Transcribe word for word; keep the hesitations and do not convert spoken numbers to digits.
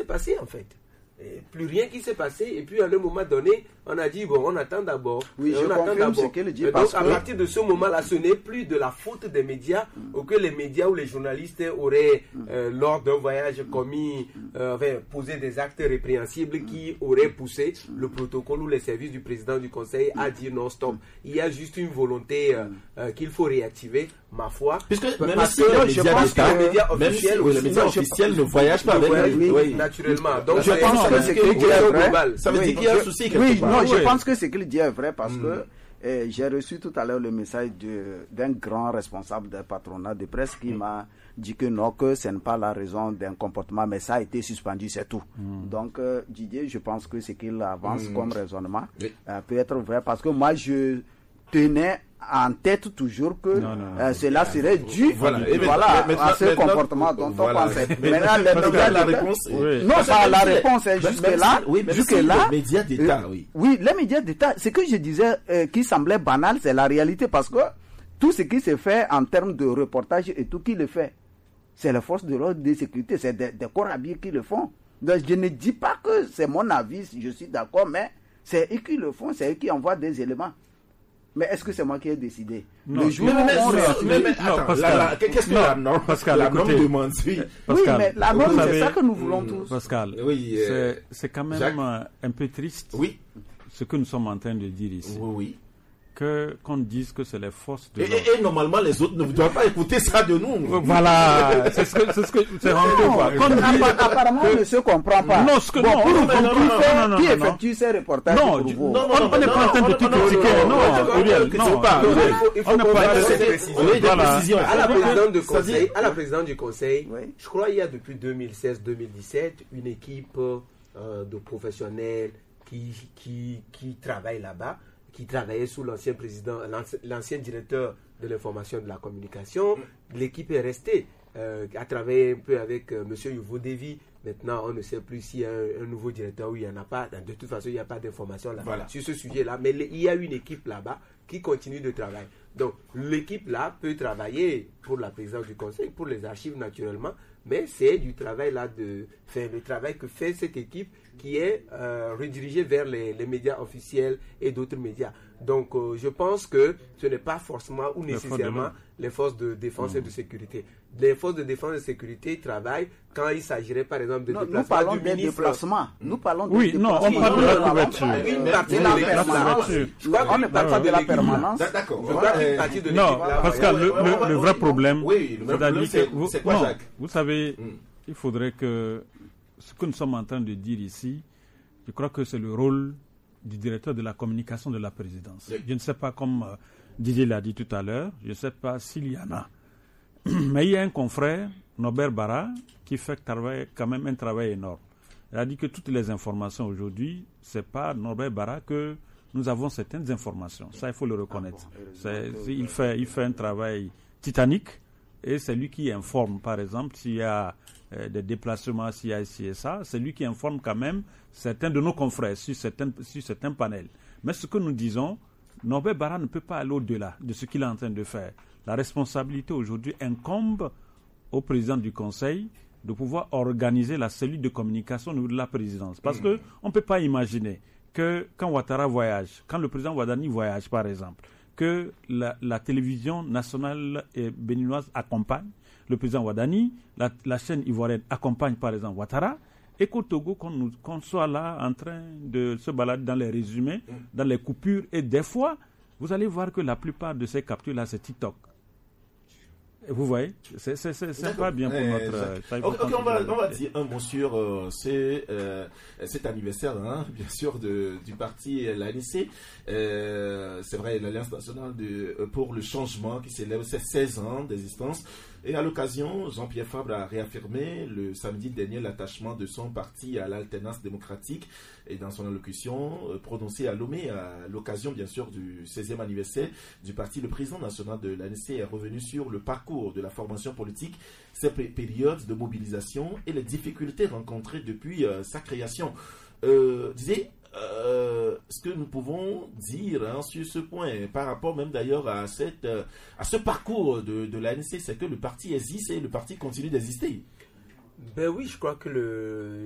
s'est passé en fait. Et plus rien qui s'est passé, et puis à un moment donné, on a dit bon, on attend d'abord. Oui, je on attend confirme ce qu'elle dit. Et parce donc à que... partir de ce moment-là, ce n'est plus de la faute des médias, mm. ou que les médias ou les journalistes auraient, mm. euh, lors d'un voyage, commis, euh, enfin, posé des actes répréhensibles mm. qui auraient poussé mm. le protocole ou les services du président du Conseil à dire non, stop. Il y a juste une volonté euh, euh, qu'il faut réactiver, ma foi. Puisque même parce si que les médias d'État, les médias officiels, oui, les médias officiels ne voyagent pas avec oui, oui. naturellement. Donc je pense que c'est qu'il dit est vrai. Ça veut oui, dire qu'il y a un je, souci quelque oui, part. non, Oui, je pense que ce qu'il dit est vrai parce mm. que eh, j'ai reçu tout à l'heure le message de, d'un grand responsable d'un patronat de presse qui mm. m'a dit que non, que ce n'est pas la raison d'un comportement, mais ça a été suspendu, c'est tout. Mm. Donc, euh, Didier, je pense que ce qu'il avance mm. comme raisonnement oui. euh, peut être vrai parce que moi, je tenais en tête toujours que non, non, euh, cela serait dû voilà, voilà, mais, mais, à ce mais, comportement dont voilà. on pensait. Maintenant, les médias la réponse, oui. non, pas la réponse est jusque-là. Oui, mais jusque-là, les médias d'État, euh, oui. Oui, les médias d'État, ce que je disais euh, qui semblait banal, c'est la réalité parce que tout ce qui se fait en termes de reportage et tout, qui le fait? C'est les forces de l'ordre de sécurité, c'est des, des corps habillés qui le font. Donc, je ne dis pas que c'est mon avis, je suis d'accord, mais c'est eux qui le font, c'est eux qui envoient des éléments. Mais est-ce que c'est moi qui ai décidé? Non, le jour mais, où mais, on mais, réactive... mais, mais attends, Pascal, la, la, qu'est-ce que non, la norme, Pascal, la écoutez, norme demande? Oui, oui mais la norme, c'est ça que nous voulons mmh, tous. Pascal, oui, euh, c'est, c'est quand même Jacques, un peu triste oui. ce que nous sommes en train de dire ici. Oui, oui. Que, qu'on dise que c'est les forces de et, et, et normalement, les autres ne doivent pas écouter ça de nous. Voilà, c'est ce que c'est ce que c'est un peu quoi. Apparemment, on ne se comprend pas. Non, ce que bon, non, pour non, vous, non, non, qui, non, fait, non, non, qui non, effectue ces reportages non, pour du, vous? non, non, on n'est pas en train de tout critiquer, non, Uriel, non, pas. On n'a pas cette précision. À la présidente du conseil, à la présidente du conseil, je crois il y a depuis deux mille seize deux mille dix-sept une équipe euh, de professionnels qui qui qui travaillent là-bas, qui travaillait sous l'ancien président, l'ancien directeur de l'information et de la communication. L'équipe est restée, euh, a travaillé un peu avec euh, M. Youvo Devi. Maintenant, on ne sait plus s'il y a un, un nouveau directeur ou il n'y en a pas. De toute façon, il n'y a pas d'informations là voilà. sur ce sujet-là. Mais il y a une équipe là-bas qui continue de travailler. Donc, l'équipe-là peut travailler pour la présidence du conseil, pour les archives naturellement, mais c'est du travail là de faire le travail que fait cette équipe qui est euh, redirigée vers les, les médias officiels et d'autres médias. Donc euh, je pense que ce n'est pas forcément ou nécessairement les forces de défense mmh. et de sécurité. Les forces de défense et de sécurité travaillent quand il s'agirait par exemple de non, déplacements. Nous parlons du des ministre. déplacements. Nous parlons des oui, déplacements. non, on parle de la couverture. Une partie de la permanence. Je crois qu'on ne parle pas de la permanence. D'accord. Je crois qu'une partie de l'équipe. Non, Pascal, le, le, le vrai problème, oui, le vrai problème c'est, vous, c'est quoi, non, Jacques? Vous savez, mm. il faudrait que ce que nous sommes en train de dire ici, je crois que c'est le rôle du directeur de la communication de la présidence. Oui. Je ne sais pas, comme euh, Didier l'a dit tout à l'heure, je ne sais pas s'il y en a. Mais il y a un confrère, Norbert Barra, qui fait travail, quand même un travail énorme. Il a dit que toutes les informations aujourd'hui, c'est pas Norbert Barra que nous avons certaines informations. Ça, il faut le reconnaître. C'est, c'est, il, fait, il fait un travail titanique et c'est lui qui informe, par exemple, s'il y a euh, des déplacements, s'il y a ici et ça, c'est lui qui informe quand même certains de nos confrères sur certains, sur certains panels. Mais ce que nous disons, Norbert Barra ne peut pas aller au-delà de ce qu'il est en train de faire. La responsabilité aujourd'hui incombe au président du Conseil de pouvoir organiser la cellule de communication au niveau de la présidence. Parce mmh. qu'on ne peut pas imaginer que quand Ouattara voyage, quand le président Ouadani voyage par exemple, que la, la télévision nationale béninoise accompagne le président Ouadani, la, la chaîne ivoirienne accompagne par exemple Ouattara, et qu'au Togo, qu'on, nous, qu'on soit là en train de se balader dans les résumés, mmh. dans les coupures, et des fois, vous allez voir que la plupart de ces captures-là, c'est TikTok. Vous voyez, c'est, c'est, c'est, c'est pas bien pour eh, notre... Euh, ok, okay on, va, on va dire un mot sur euh, c'est, euh, cet anniversaire, hein, bien sûr, de, du parti l'A N C. Euh, c'est vrai, l'Alliance nationale de, pour le changement qui célèbre ses seize ans d'existence. Et à l'occasion, Jean-Pierre Fabre a réaffirmé le samedi dernier l'attachement de son parti à l'alternance démocratique. Et dans son allocution euh, prononcée à Lomé, à l'occasion bien sûr du seizième anniversaire du parti, le président national de l'A N C est revenu sur le parcours de la formation politique, ses p- périodes de mobilisation et les difficultés rencontrées depuis euh, sa création. Euh, disait, euh, ce que nous pouvons dire hein, sur ce point, par rapport même d'ailleurs à, cette, euh, à ce parcours de, de l'A N C, c'est que le parti existe et le parti continue d'exister. Ben oui, je crois que le...